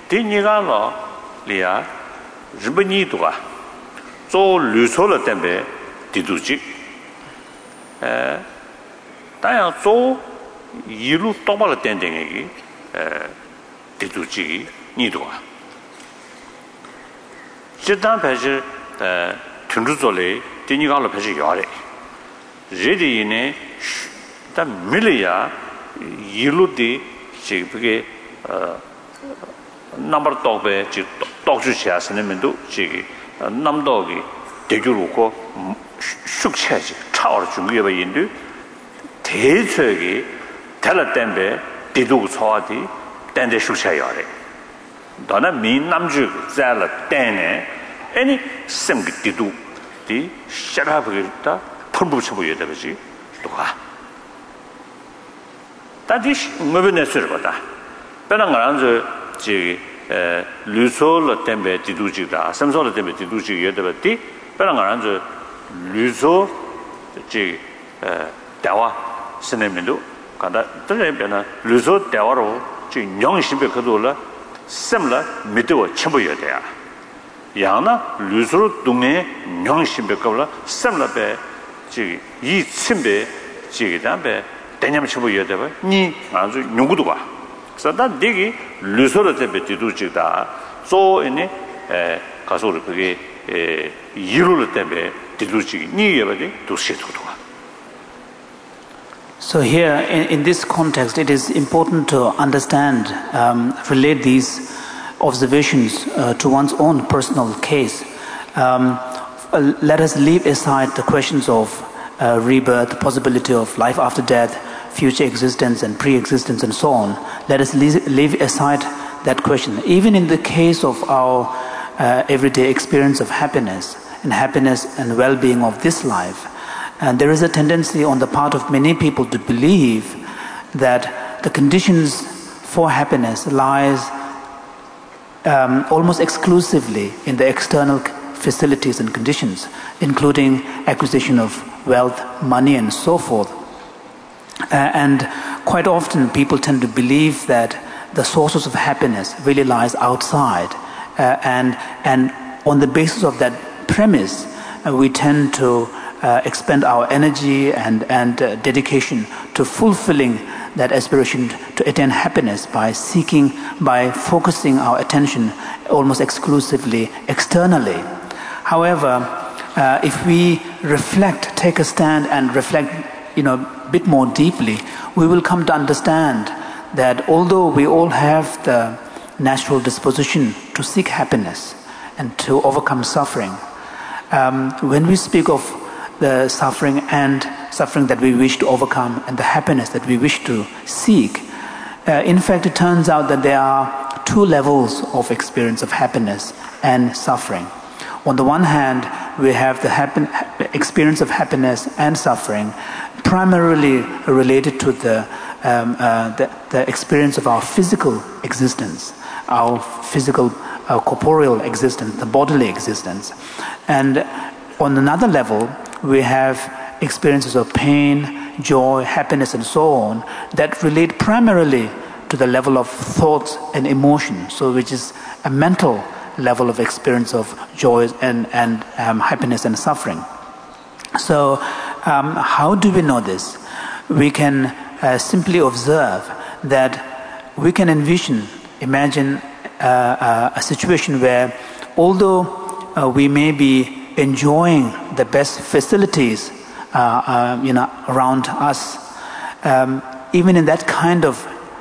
디니가로 리아 르베니도가 조 류소를 때문에 디두직 다양 조 이루 똑바로 땡땡이 디두직 니도가 지단 배지 튼루조래 디니가로 배지 요래 제디네 다 밀이야 이루디 지게 넘버 똑배 지 똑주시하스는면도 지기 남도기 대주로고 숙체지 차월 중요해 인도 대처기 달았던데 대도 소화디 땡데 숙체요래 너는 민남주 잘라 땡네 아니 sem기 대도 디 샤라브겠다 펄부쳐 보여야 되지 또가 다시 뭐변했을 거다 변한 거는 지 류소를 때문에 디두지다 삼소를 때문에 디두지 여더버디 변한 거는 류소 지 대화 스네면도 간다 들려면은 류소 대화로 지 영심배 그도라 셈라 믿어 쳐보여야 돼야 야나 류소로 동네 영심배 거라 셈라배 이 침배 지기다배 대념 쳐보여야 돼봐 니 아주 용구도가 그래서 내기 류소를 때문에 디두지다 소에네 가서를 그게 이루를 때문에 디두지 니 예버디 도시도가 So here, in this context, it is important to understand, relate these observations to one's own personal case. Let us leave aside the questions of rebirth, the possibility of life after death, future existence and pre-existence and so on. Let us leave aside that question. Even in the case of our everyday experience of happiness and well-being of this life, and there is a tendency on the part of many people to believe that the conditions for happiness lies almost exclusively in the external facilities and conditions, including acquisition of wealth, money, and so forth. And quite often people tend to believe that the sources of happiness really lies outside. And on the basis of that premise, we tend to expend our energy and dedication to fulfilling that aspiration to attain happiness by focusing our attention almost exclusively externally. However, if we take a stand and reflect, a bit more deeply, we will come to understand that although we all have the natural disposition to seek happiness and to overcome suffering, when we speak of the suffering that we wish to overcome and the happiness that we wish to seek, in fact it turns out that there are two levels of experience of happiness and suffering. On the one hand, we have the experience of happiness and suffering primarily related to the experience of our physical existence, our physical corporeal existence, the bodily existence. And on another level, we have experiences of pain, joy, happiness, and so on that relate primarily to the level of thoughts and emotion, so which is a mental level of experience of joy and happiness and suffering. So how do we know this? We can simply observe that we can imagine a situation where although we may be enjoying the best facilities around us, even in that kind of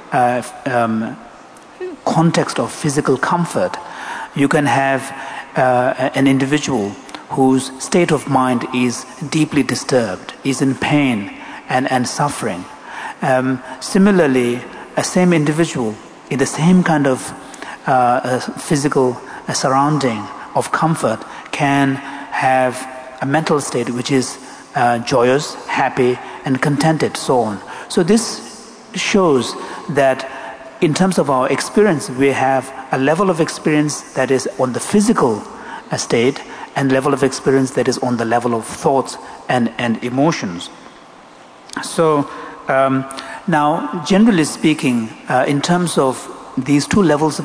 context of physical comfort, you can have an individual whose state of mind is deeply disturbed, is in pain and suffering. Similarly, a same individual in the same kind of physical surrounding of comfort can have a mental state which is joyous, happy, and contented, so on. So this shows that in terms of our experience, we have a level of experience that is on the physical state and level of experience that is on the level of thoughts and emotions. So now, generally speaking, in terms of these two levels of